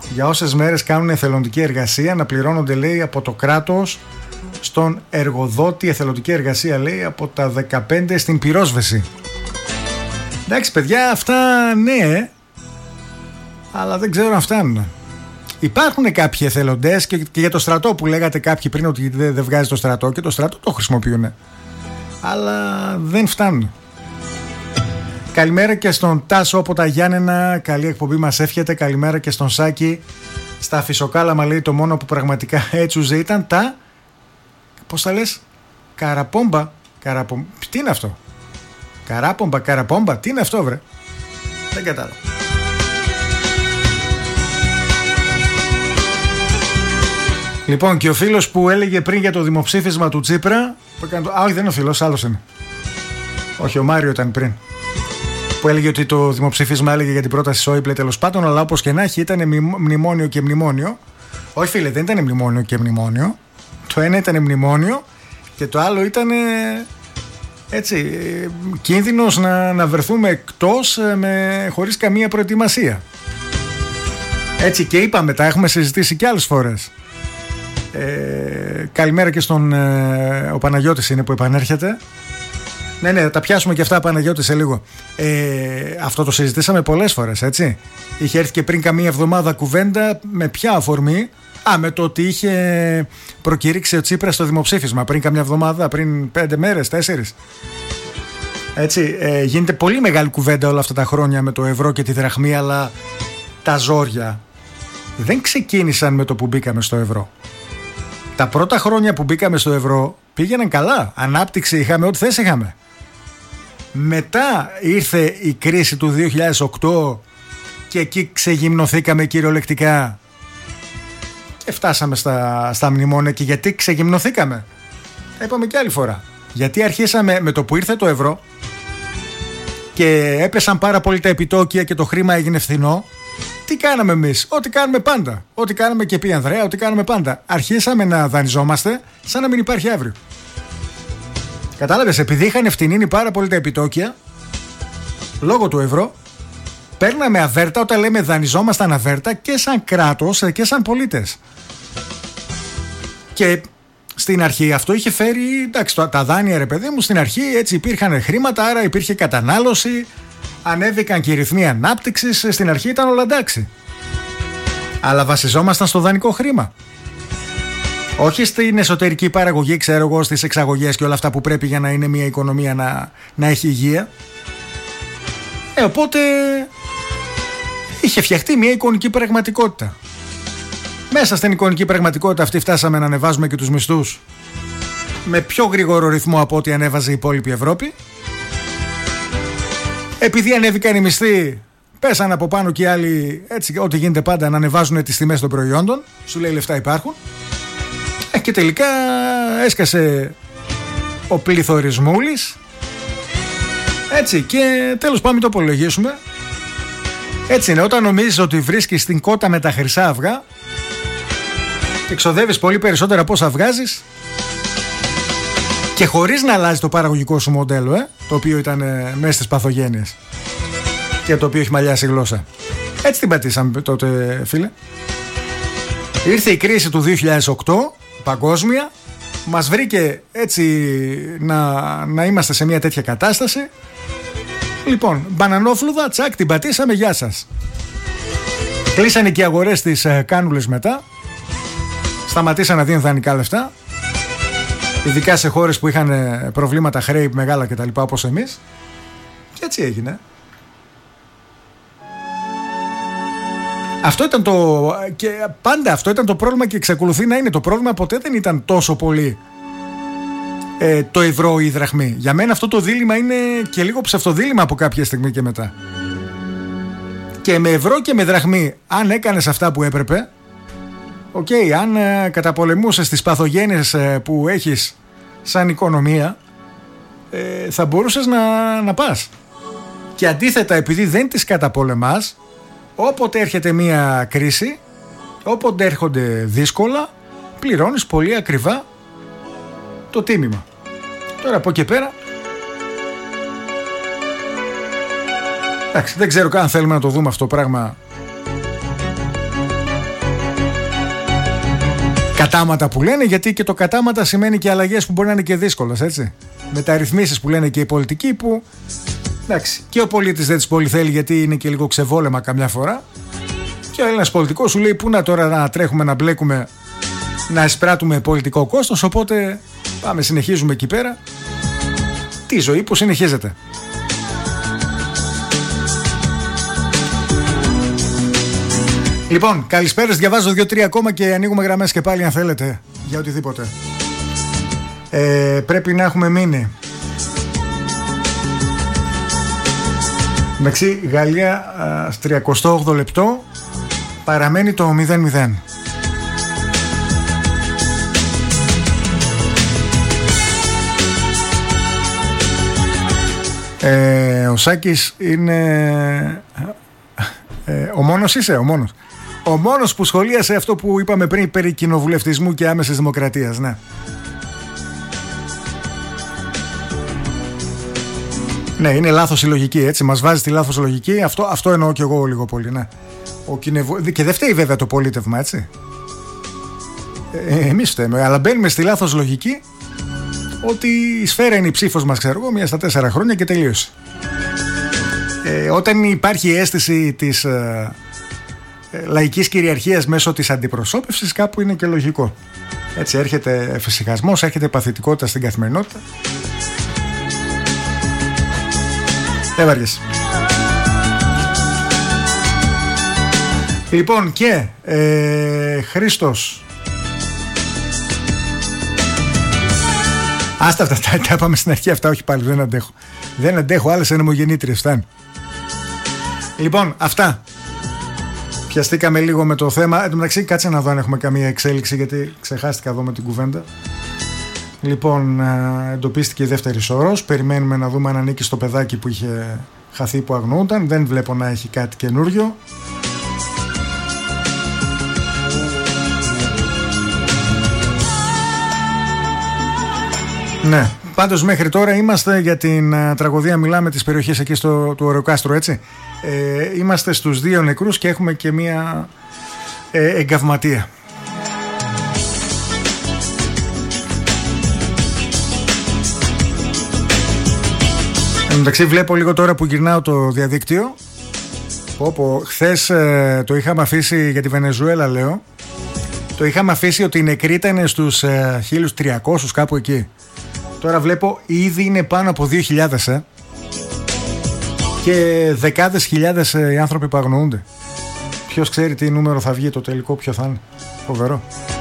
για όσες μέρες κάνουν εθελοντική εργασία να πληρώνονται, λέει, από το κράτος στον εργοδότη. Εθελοντική εργασία, λέει, από τα 15 στην πυρόσβεση. Εντάξει παιδιά, αυτά ναι, αλλά δεν ξέρω αν φτάνουν. Υπάρχουν κάποιοι εθελοντές και για το στρατό που λέγατε κάποιοι πριν ότι δεν βγάζει το στρατό, και το στρατό το χρησιμοποιούν, αλλά δεν φτάνουν. Καλημέρα και στον Τάσο από τα Γιάννενα, καλή εκπομπή μας εύχεται. Καλημέρα και στον Σάκη στα Φυσοκάλαμα, λέει, το μόνο που πραγματικά έτσουζε ήταν τα, πώς τα λες, καραπόμπα. Τι είναι αυτό? Καραπόμπα, τι είναι αυτό βρε? Δεν κατάλαβα. Λοιπόν, και ο φίλος που έλεγε πριν για το δημοψήφισμα του Τσίπρα όχι, δεν είναι ο φίλος, άλλος είναι. Όχι, ο Μάριο ήταν πριν, που έλεγε ότι το δημοψήφισμα έλεγε για την πρόταση Σόιμπλε, τέλος πάντων, αλλά όπως και να έχει ήταν μνημόνιο και μνημόνιο. Όχι φίλε, δεν ήταν μνημόνιο και μνημόνιο. Το ένα ήταν μνημόνιο και το άλλο ήταν έτσι, κίνδυνος να βρεθούμε εκτός χωρίς καμία προετοιμασία. Έτσι και είπαμε, τα έχουμε συζητήσει και άλλες φορές. Καλημέρα και στον ο Παναγιώτης είναι που επανέρχεται. Ναι, τα πιάσουμε και αυτά, Παναγιώτη, σε λίγο. Αυτό το συζητήσαμε πολλές φορές, έτσι. Είχε έρθει και πριν καμία εβδομάδα κουβέντα. Με ποια αφορμή? Με το ότι είχε προκηρύξει ο Τσίπρας στο δημοψήφισμα πριν καμιά εβδομάδα, πριν 5 μέρες, 4. Έτσι, γίνεται πολύ μεγάλη κουβέντα όλα αυτά τα χρόνια με το ευρώ και τη δραχμή, αλλά τα ζόρια δεν ξεκίνησαν με το που μπήκαμε στο ευρώ. Τα πρώτα χρόνια που μπήκαμε στο ευρώ πήγαιναν καλά. Ανάπτυξη είχαμε, ό,τι θες είχαμε. Μετά ήρθε η κρίση του 2008 και εκεί ξεγυμνοθήκαμε κυριολεκτικά και φτάσαμε στα μνημόνια. Και γιατί ξεγυμνοθήκαμε? Είπαμε και άλλη φορά. Γιατί αρχίσαμε με το που ήρθε το ευρώ και έπεσαν πάρα πολύ τα επιτόκια και το χρήμα έγινε φθηνό. Τι κάναμε εμείς? Ό,τι κάνουμε πάντα. Ό,τι κάναμε και πει Ανδρέα, ό,τι κάνουμε πάντα. Αρχίσαμε να δανειζόμαστε σαν να μην υπάρχει αύριο. Κατάλαβες, επειδή είχαν φτηνίνει πάρα πολύ τα επιτόκια λόγω του ευρώ, παίρναμε αβέρτα. Όταν λέμε δανειζόμασταν αβέρτα και σαν κράτος και σαν πολίτες. Και στην αρχή αυτό είχε φέρει, εντάξει, τα δάνεια, ρε παιδί μου, στην αρχή έτσι υπήρχαν χρήματα, άρα υπήρχε κατανάλωση, ανέβηκαν και οι ρυθμοί ανάπτυξης. Στην αρχή ήταν όλα εντάξει. Αλλά βασιζόμασταν στο δανεικό χρήμα. Όχι στην εσωτερική παραγωγή, ξέρω εγώ, στις εξαγωγές και όλα αυτά που πρέπει για να είναι μια οικονομία να έχει υγεία. Οπότε είχε φτιαχτεί μια εικονική πραγματικότητα. Μέσα στην εικονική πραγματικότητα αυτή φτάσαμε να ανεβάζουμε και τους μισθούς με πιο γρήγορο ρυθμό από ό,τι ανέβαζε η υπόλοιπη Ευρώπη. Επειδή ανέβηκαν οι μισθοί, πέσαν από πάνω και οι άλλοι, έτσι, ό,τι γίνεται πάντα, να ανεβάζουν τις τιμές των προϊόντων. Σου λέει λεφτά υπάρχουν. Και τελικά έσκασε ο πληθωρισμούλης. Έτσι, και τέλος πάμε το απολογίσουμε. Έτσι είναι, όταν νομίζεις ότι βρίσκεις την κότα με τα χρυσά αυγά και ξοδεύεις πολύ περισσότερα από όσα βγάζεις και χωρίς να αλλάζει το παραγωγικό σου μοντέλο, το οποίο ήταν μέσα στις παθογένειες και το οποίο έχει μαλλιάσει η γλώσσα. Έτσι την πατήσαμε τότε, φίλε. Ήρθε η κρίση του 2008 παγκόσμια, μας βρήκε έτσι να είμαστε σε μια τέτοια κατάσταση. Λοιπόν, μπανανόφλουδα, τσακ, την πατήσαμε, γεια σας. Κλείσανε και οι αγορές της κάνουλες μετά. Σταματήσαν να δίνουν δανεικά λεφτά, ειδικά σε χώρες που είχαν προβλήματα χρέη μεγάλα κτλ, όπως εμείς. Και έτσι έγινε. Αυτό ήταν και πάντα αυτό ήταν το πρόβλημα και εξακολουθεί να είναι το πρόβλημα. Ποτέ δεν ήταν τόσο πολύ το ευρώ ή η δραχμή. Για μένα αυτό το δίλημμα είναι και λίγο ψευτοδίλημμα από κάποια στιγμή και μετά. Και με ευρώ και με δραχμή, αν έκανες αυτά που έπρεπε, αν καταπολεμούσες τις παθογένειες που έχεις σαν οικονομία, θα μπορούσες να πας. Και αντίθετα, επειδή δεν τις καταπολεμάς, όποτε έρχεται μία κρίση, όποτε έρχονται δύσκολα, πληρώνεις πολύ ακριβά το τίμημα. Τώρα από εκεί πέρα, εντάξει, δεν ξέρω αν θέλουμε να το δούμε αυτό το πράγμα κατάματα που λένε, γιατί και το κατάματα σημαίνει και αλλαγές που μπορεί να είναι και δύσκολες, έτσι. Μεταρρυθμίσεις που λένε και οι πολιτικοί, που εντάξει, και ο πολίτης δεν τις πολύ θέλει, γιατί είναι και λίγο ξεβόλεμα καμιά φορά. Και ο Έλληνας πολιτικός σου λέει: πού να τώρα να τρέχουμε να μπλέκουμε, να εισπράττουμε πολιτικό κόστος. Οπότε πάμε, συνεχίζουμε εκεί πέρα τη ζωή που συνεχίζεται. Λοιπόν, καλησπέρας, διαβάζω 2-3 ακόμα και ανοίγουμε γραμμές και πάλι αν θέλετε για οτιδήποτε. Πρέπει να έχουμε μείνει. Εντάξει, Γαλλία, 38 λεπτό παραμένει το 0-0. Ο Σάκης είναι ο μόνος, είσαι ο μόνος. Ο μόνος που σχολίασε αυτό που είπαμε πριν περί κοινοβουλευτισμού και άμεσης δημοκρατίας, ναι. Ναι, είναι λάθος η λογική, έτσι. Μας βάζει τη λάθος λογική. Αυτό εννοώ κι εγώ λίγο πολύ, ναι. Και δεν φταίει βέβαια το πολίτευμα, έτσι. Εμείς φταίμε, αλλά μπαίνουμε στη λάθος λογική ότι η σφαίρα είναι η ψήφος μας, ξέρω εγώ, μία στα 4 χρόνια και τελείωσε. Όταν υπάρχει η αίσθηση της λαϊκής κυριαρχίας μέσω της αντιπροσώπευσης, κάπου είναι και λογικό. Έτσι έρχεται εφησυχασμός, έρχεται παθητικότητα στην καθημερινότητα. Δεν βαριέσαι. Λοιπόν, και Χρήστος. Άστα αυτά, τα πάμε στην αρχή αυτά, όχι πάλι, δεν αντέχω. Δεν αντέχω, άλλες ανεμογεννήτριες, φτάνει. Λοιπόν, αυτά. Πιαστήκαμε λίγο με το θέμα. Εν τω μεταξύ, κάτσε να δω αν έχουμε καμία εξέλιξη, γιατί ξεχάστηκα εδώ με την κουβέντα. Λοιπόν, εντοπίστηκε η δεύτερη σωρός. Περιμένουμε να δούμε αν ανήκει στο παιδάκι που είχε χαθεί, που αγνοούταν. Δεν βλέπω να έχει κάτι καινούριο. Ναι, πάντως μέχρι τώρα είμαστε για την τραγωδία, μιλάμε τις περιοχές εκεί του Ωρεοκάστρου, έτσι. Είμαστε στους 2 νεκρούς και έχουμε και μία εγκαυματία. Εντάξει, βλέπω λίγο τώρα που γυρνάω το διαδίκτυο. Χθες το είχαμε αφήσει για τη Βενεζουέλα, λέω. Το είχαμε αφήσει ότι η νεκροί ήταν στους 1.300, κάπου εκεί. Τώρα βλέπω ήδη είναι πάνω από 2.000 και δεκάδες χιλιάδες οι άνθρωποι που αγνοούνται. Ποιος ξέρει τι νούμερο θα βγει το τελικό, ποιο θα είναι. Φοβερό.